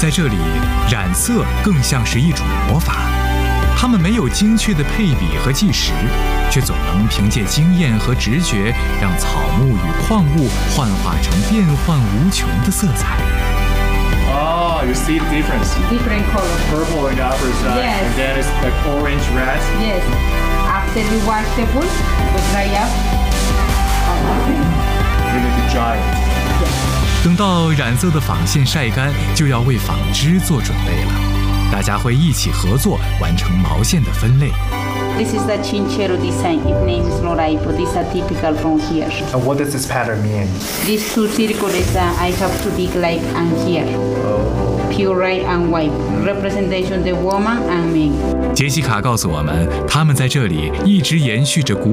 在这里，染色更像是一种魔法。他们没有精确的配比和计时，却总能凭借经验和直觉，让草木与矿物幻化成变幻无穷的色彩。 Oh, you see the difference? Different colors. Purple on the upper side, Yes. and then it's like orange, red. Yes. After we wash the wool, we dry up. Really to dry it. 等到染色的纺线晒干，就要为纺织做准备了。大家会一起合作完成毛线的分类。 This is the chinchero design. Its name is Loraipo. These are typical from here. And what does this pattern mean? These two circles I have to dig like and here. Pure red and white. Representation the woman and man. 杰西卡告诉我们，他们在这里一直延续着古